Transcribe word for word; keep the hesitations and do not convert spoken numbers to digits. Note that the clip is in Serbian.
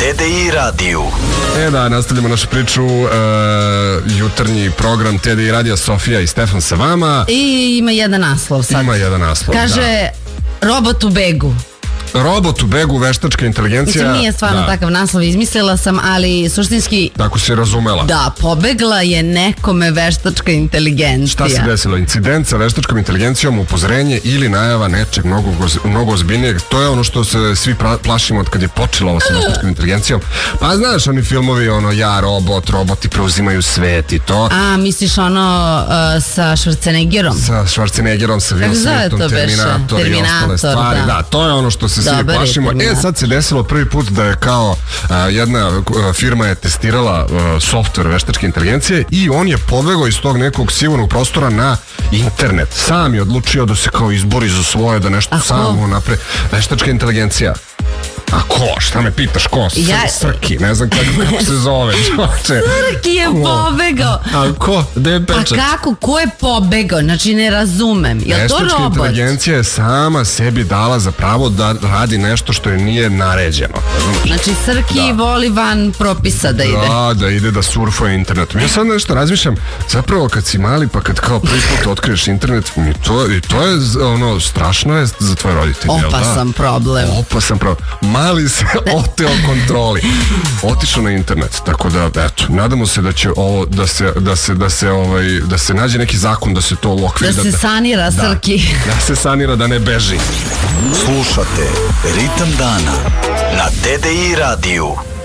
T D I radiju. E da, nastavljamo našu priču, uh, jutarnji program T D I radija, Sofija i Stefan sa vama. I ima jedan naslov sad. Ima jedan naslov, Kaže, da. Robot u begu. Robot u begu, veštačka inteligencija. Mislim, nije stvarno da. takav naslov, izmislila sam, ali suštinski... Tako si razumela. Da, pobegla je nekome veštačka inteligencija. Šta se desilo? Incident sa veštačkom inteligencijom, upozorenje ili najava nečeg mnogo, mnogo ozbiljnijeg. To je ono što se svi pra, plašimo od kad je počela ovo sa veštačkom inteligencijom. Pa znaš, oni filmovi, ono, ja, robot, roboti preuzimaju svet i to. A, misliš ono uh, sa Schwarzeneggerom? Sa Schwarzeneggerom, sa Will Smithom, Terminator, Terminator i ostale stvari. Da. da, to je ono što se svi plašimo. E, sad se desilo prvi put da je kao a, jedna a, firma je testirala a, software veštačke inteligencije i on je pobegao iz tog nekog sigurnog prostora na internet. Sam je odlučio da se kao izbori za svoje, da nešto samo napre. Veštačka inteligencija. A ko? Šta me pitaš ko? S ja... Srki, ne znam kako, kako se zove. Srki je ko? pobegao. A ko? Gde je pečat? Pa kako? Ko je pobegao? Znači ne razumem. Je li to robot? Veštačka inteligencija je sama sebi dala za pravo da radi nešto što je nije naređeno. Znači Srki da. voli van propisa da ide. Da, da ide da surfuje internetom. Ja sad nešto razmišljam, zapravo kad si mali pa kad kao prvi put otkriješ internet, i to, i to je ono, strašno je za tvoje roditelje. Opasan da? problem. Opasan problem. Mali se oteo kontroli. Otišao na internet, tako da eto, nadamo se da će ovo da se da se da se ovaj da se nađe neki zakon da se to uokviri, da, da se sanira da, Srki. Da se sanira, da ne beži. Slušate Ritam dana na T D I radiju.